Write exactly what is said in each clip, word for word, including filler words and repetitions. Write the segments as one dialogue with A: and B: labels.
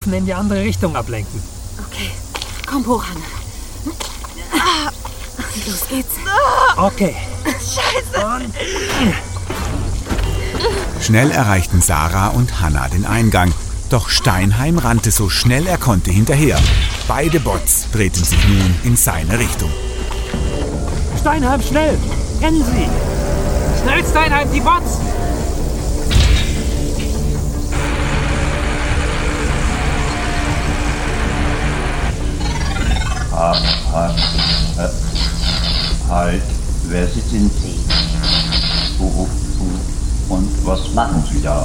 A: Schatten in die andere Richtung ablenken.
B: Okay, komm hoch, Hannah. Los geht's.
A: Okay.
B: Scheiße!
A: Und
C: Schnell erreichten Sarah und Hannah den Eingang. Doch Steinheim rannte so schnell er konnte hinterher. Beide Bots drehten sich nun in seine Richtung.
A: Steinheim, schnell! Rennen Sie!
D: Schnell, Steinheim, die Bots!
E: Ah, ah, äh, halt, wer sind Sie? Wo, wo, und was machen Sie da?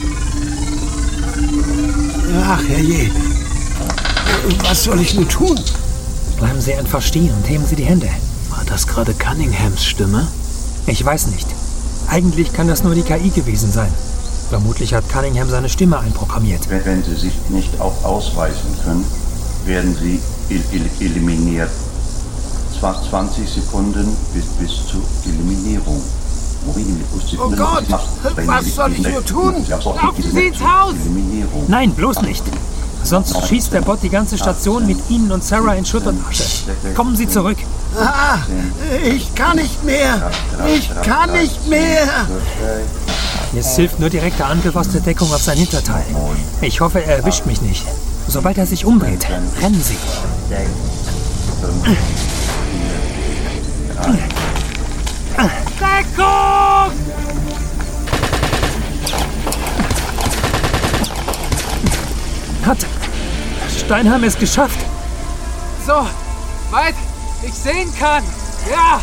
F: Ach, herrje. Was soll ich nun tun?
A: Bleiben Sie einfach stehen und heben Sie die Hände.
G: War das gerade Cunninghams Stimme?
A: Ich weiß nicht. Eigentlich kann das nur die K I gewesen sein. Vermutlich hat Cunningham seine Stimme einprogrammiert.
E: Wenn, wenn Sie sich nicht auch ausweisen können, werden Sie el el eliminiert. zwanzig Sekunden bis, bis zur Eliminierung.
F: Oh Gott, was soll ich nur tun?
D: Laufen Sie ins Haus!
A: Nein, bloß nicht. Sonst schießt der Bot die ganze Station mit Ihnen und Sarah in Schutt und Asche. Kommen Sie zurück.
F: Ah, ich kann nicht mehr. Ich kann nicht mehr.
A: Jetzt hilft nur direkter Angriff aus der Deckung auf sein Hinterteil. Ich hoffe, er erwischt mich nicht. Sobald er sich umdreht, rennen Sie.
D: Deckung!
A: Hat Steinheim es geschafft?
D: So, weit ich sehen kann. Ja!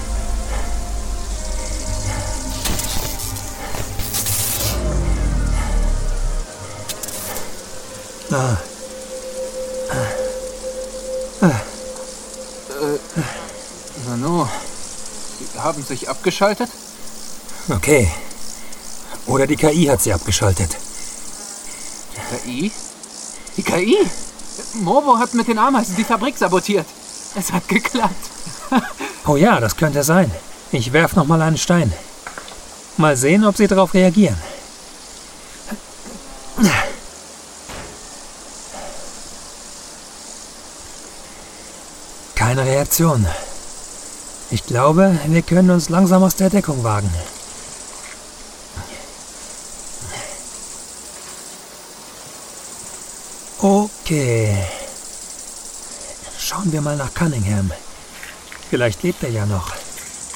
A: Ah.
D: Äh, Nanu, Sie haben sich abgeschaltet?
A: Okay. Oder die K I hat sie abgeschaltet.
D: Die K I? Die K I? Morbo hat mit den Ameisen die Fabrik sabotiert. Es hat geklappt.
A: Oh ja, das könnte sein. Ich werf noch mal einen Stein. Mal sehen, ob sie darauf reagieren. Keine Reaktion. Ich glaube, wir können uns langsam aus der Deckung wagen. Okay. Schauen wir mal nach Cunningham. Vielleicht lebt er ja noch.